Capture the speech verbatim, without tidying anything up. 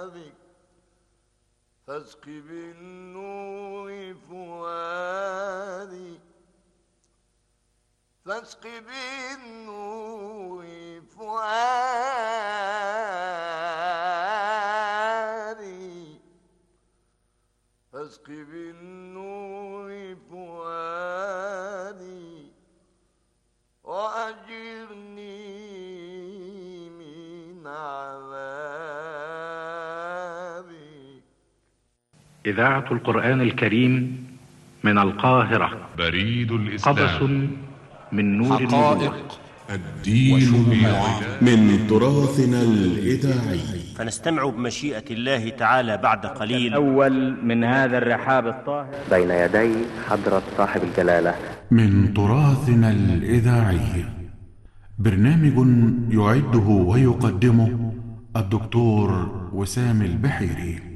فؤادي فاسق بالنور فؤادي فاسق بالنور فؤادي فاسق بالنور فؤادي وأجرني من عذابك. إذاعة القرآن الكريم من القاهرة. بريد الإسلام. قبس من نور حقائق الدين العام من تراثنا الإذاعي. فنستمع بمشيئة الله تعالى بعد قليل أول من هذا الرحاب الطاهر بين يدي حضرة صاحب الجلالة من تراثنا الإذاعي، برنامج يعده ويقدمه الدكتور وسام البحيري.